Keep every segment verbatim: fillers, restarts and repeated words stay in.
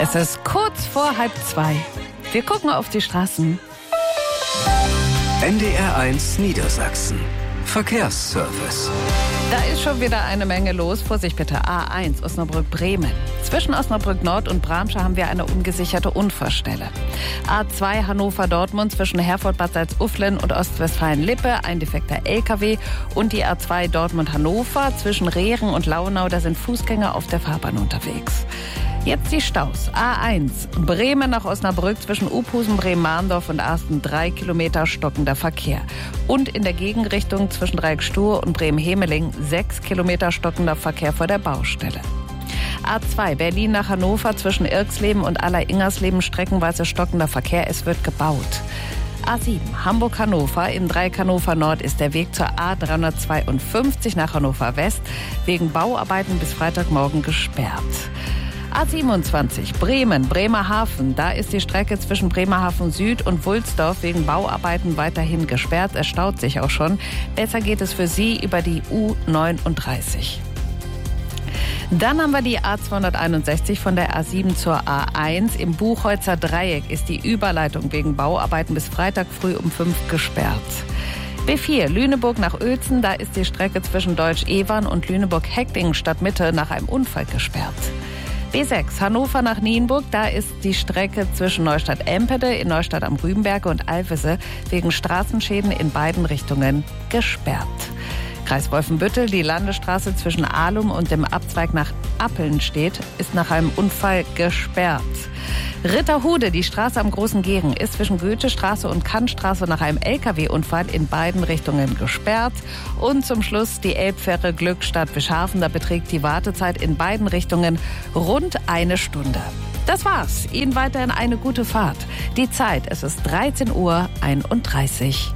Es ist kurz vor halb zwei. Wir gucken auf die Straßen. N D R eins Niedersachsen. Verkehrsservice. Da ist schon wieder eine Menge los. Vorsicht bitte. A eins Osnabrück-Bremen. Zwischen Osnabrück Nord und Bramsche haben wir eine ungesicherte Unfallstelle. A zwei Hannover-Dortmund zwischen Herford-Bad Salzuflen und Ostwestfalen-Lippe. Ein defekter L K W. Und die A zwei Dortmund-Hannover zwischen Rehren und Launau. Da sind Fußgänger auf der Fahrbahn unterwegs. Jetzt die Staus. A eins Bremen nach Osnabrück zwischen Uphusen, Bremen-Mahndorf und Arsten drei Kilometer stockender Verkehr. Und in der Gegenrichtung zwischen Dreieckstuhr und Bremen-Hemeling sechs Kilometer stockender Verkehr vor der Baustelle. A zwei Berlin nach Hannover zwischen Irksleben und Aller-Ingersleben streckenweise stockender Verkehr. Es wird gebaut. A sieben Hamburg-Hannover. In Dreieck Hannover Nord ist der Weg zur A dreihundertzweiundfünfzig nach Hannover West wegen Bauarbeiten bis Freitagmorgen gesperrt. A siebenundzwanzig Bremen, Bremerhaven. Da ist die Strecke zwischen Bremerhaven Süd und Wulsdorf wegen Bauarbeiten weiterhin gesperrt. Es staut sich auch schon. Besser geht es für Sie über die U neununddreißig. Dann haben wir die A zweihunderteinundsechzig von der A sieben zur A eins. Im Buchholzer Dreieck ist die Überleitung wegen Bauarbeiten bis Freitag früh um fünf gesperrt. B vier Lüneburg nach Uelzen. Da ist die Strecke zwischen Deutsch-Evern und Lüneburg-Hecklingen Stadtmitte nach einem Unfall gesperrt. B sechs Hannover nach Nienburg, da ist die Strecke zwischen Neustadt-Empede in Neustadt am Rübenberge und Alvese wegen Straßenschäden in beiden Richtungen gesperrt. Kreis Wolfenbüttel, die Landesstraße zwischen Ahlum und dem Abzweig nach Appelnstedt ist nach einem Unfall gesperrt. Ritterhude, die Straße am Großen Geren, ist zwischen Goethestraße und Kantstraße nach einem L K W-Unfall in beiden Richtungen gesperrt. Und zum Schluss die Elbfähre Glückstadt-Wischhafen, da beträgt die Wartezeit in beiden Richtungen rund eine Stunde. Das war's. Ihnen weiterhin eine gute Fahrt. Die Zeit, es ist dreizehn Uhr einunddreißig.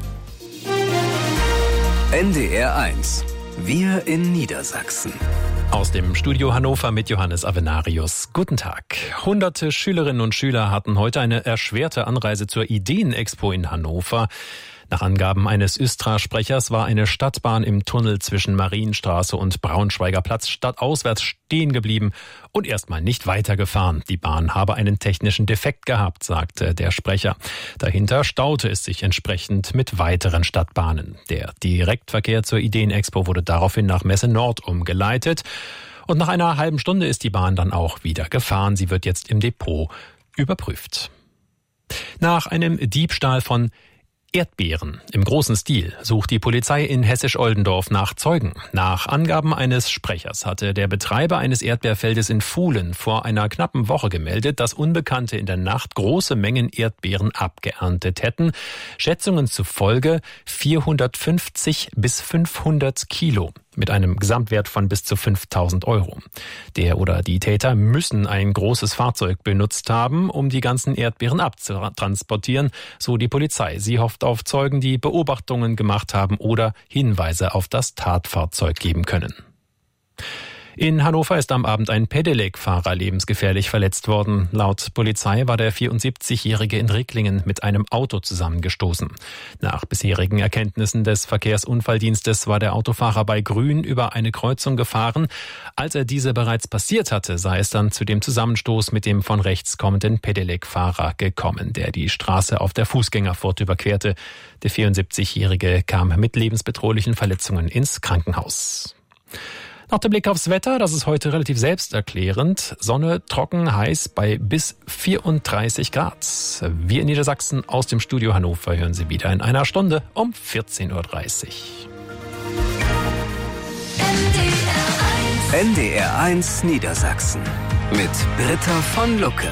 N D R eins. Wir in Niedersachsen. Aus dem Studio Hannover mit Johannes Avenarius. Guten Tag. Hunderte Schülerinnen und Schüler hatten heute eine erschwerte Anreise zur Ideen-Expo in Hannover. Nach Angaben eines Östra-Sprechers war eine Stadtbahn im Tunnel zwischen Marienstraße und Braunschweiger Platz stadtauswärts stehen geblieben und erstmal nicht weitergefahren. Die Bahn habe einen technischen Defekt gehabt, sagte der Sprecher. Dahinter staute es sich entsprechend mit weiteren Stadtbahnen. Der Direktverkehr zur Ideen-Expo wurde daraufhin nach Messe Nord umgeleitet. Und nach einer halben Stunde ist die Bahn dann auch wieder gefahren. Sie wird jetzt im Depot überprüft. Nach einem Diebstahl von Erdbeeren im großen Stil sucht die Polizei in Hessisch-Oldendorf nach Zeugen. Nach Angaben eines Sprechers hatte der Betreiber eines Erdbeerfeldes in Fuhlen vor einer knappen Woche gemeldet, dass Unbekannte in der Nacht große Mengen Erdbeeren abgeerntet hätten. Schätzungen zufolge vierhundertfünfzig bis fünfhundert Kilo. Mit einem Gesamtwert von bis zu fünftausend Euro. Der oder die Täter müssen ein großes Fahrzeug benutzt haben, um die ganzen Erdbeeren abzutransportieren, so die Polizei. Sie hofft auf Zeugen, die Beobachtungen gemacht haben oder Hinweise auf das Tatfahrzeug geben können. In Hannover ist am Abend ein Pedelec-Fahrer lebensgefährlich verletzt worden. Laut Polizei war der vierundsiebzigjährige in Ricklingen mit einem Auto zusammengestoßen. Nach bisherigen Erkenntnissen des Verkehrsunfalldienstes war der Autofahrer bei Grün über eine Kreuzung gefahren. Als er diese bereits passiert hatte, sei es dann zu dem Zusammenstoß mit dem von rechts kommenden Pedelec-Fahrer gekommen, der die Straße auf der Fußgängerfurt überquerte. Der vierundsiebzigjährige kam mit lebensbedrohlichen Verletzungen ins Krankenhaus. Noch der Blick aufs Wetter, das ist heute relativ selbsterklärend. Sonne, trocken, heiß bei bis vierunddreißig Grad. Wir in Niedersachsen aus dem Studio Hannover hören Sie wieder in einer Stunde um vierzehn Uhr dreißig. N D R eins Niedersachsen mit Britta von Lucke.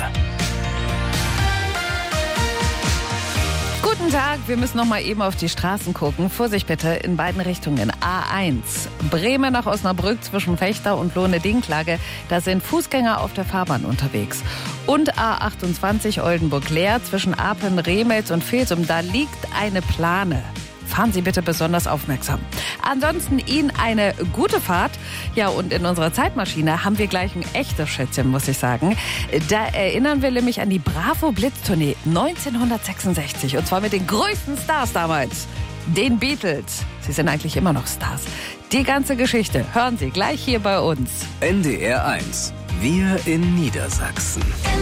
Guten Tag, wir müssen noch mal eben auf die Straßen gucken. Vorsicht bitte, in beiden Richtungen. A eins, Bremen nach Osnabrück zwischen Fechter und Lohne-Dinklage. Da sind Fußgänger auf der Fahrbahn unterwegs. Und A achtundzwanzig Oldenburg-Leer zwischen Apen, Remels und Vilsum. Da liegt eine Plane. Fahren Sie bitte besonders aufmerksam. Ansonsten Ihnen eine gute Fahrt. Ja, und in unserer Zeitmaschine haben wir gleich ein echtes Schätzchen, muss ich sagen. Da erinnern wir nämlich an die Bravo-Blitz-Tournee neunzehnhundertsechsundsechzig. Und zwar mit den größten Stars damals, den Beatles. Sie sind eigentlich immer noch Stars. Die ganze Geschichte hören Sie gleich hier bei uns. N D R eins. Wir in Niedersachsen.